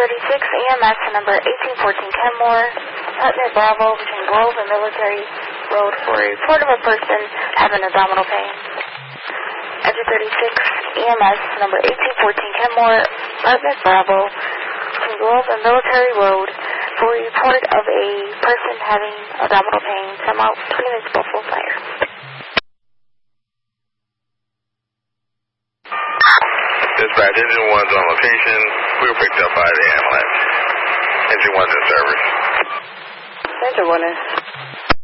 EMS number 1814 Kenmore, Partner Bravo between Grove and Military Road for a report of a person having abdominal pain. Edge 36 EMS number 1814 Kenmore, Partner Bravo between Grove and Military Road for a report of a person having abdominal pain. Come out 20 minutes before fire. Dispatch, Engine 1's on location. We were picked up by the ambulance. Engine 1's in service. Engine 1 is.